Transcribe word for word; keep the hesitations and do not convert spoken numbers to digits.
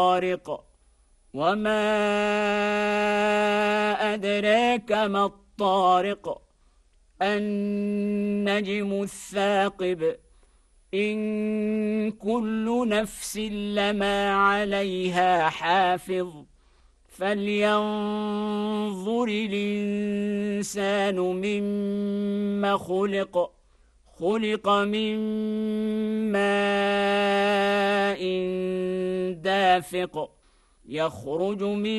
الطارق وما أدراك ما الطارق النجم الثاقب إن كل نفس لما عليها حافظ فلينظر الإنسان مما خلق خلق من ماء دافق يخرج من